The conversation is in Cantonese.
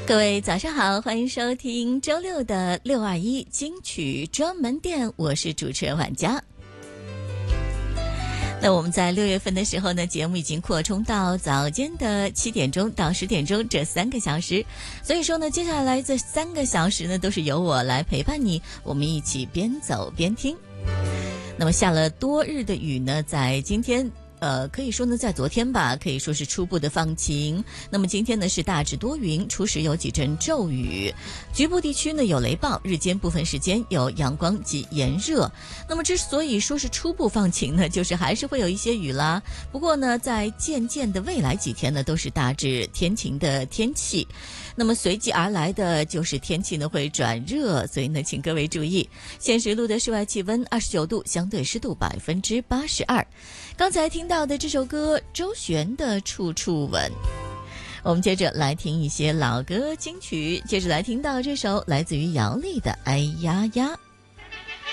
各位早上好，欢迎收听周六的621金曲专门店，我是主持人婉佳。那我们在6月份的时候呢，节目已经扩充到早间的7点钟到10点钟这3个小时，所以说呢，接下来这3个小时呢，都是由我来陪伴你，我们一起边走边听。那么下了多日的雨呢，在今天可以说呢，在昨天吧，可以说是初步的放晴。那么今天呢是大致多云，初时有几阵骤雨，局部地区呢有雷暴，日间部分时间有阳光及炎热。那么之所以说是初步放晴呢，就是还是会有一些雨啦。不过呢，在渐渐的未来几天呢，都是大致天晴的天气。那么随即而来的就是天气呢会转热，所以呢，请各位注意，现实录的室外气温29度，相对湿度82%。刚才听到的这首歌，周璇的《处处吻》。我们接着来听一些老歌金曲，接着来听到这首来自于姚丽的《哎呀呀》。